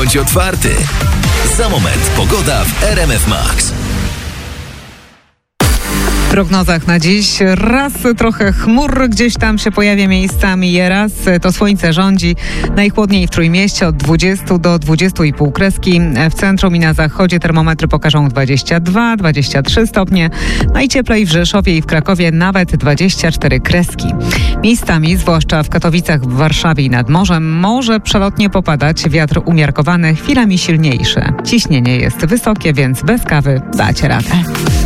bądź otwarty. Za moment pogoda w RMF Max. W prognozach na dziś raz trochę chmur gdzieś tam się pojawia miejscami, raz to słońce rządzi. Najchłodniej w Trójmieście od 20 do 20,5 kreski. W centrum i na zachodzie termometry pokażą 22-23 stopnie. Najcieplej w Rzeszowie i w Krakowie nawet 24 kreski. Miejscami, zwłaszcza w Katowicach, w Warszawie i nad morzem, może przelotnie popadać wiatr umiarkowany, chwilami silniejszy. Ciśnienie jest wysokie, więc bez kawy dacie radę.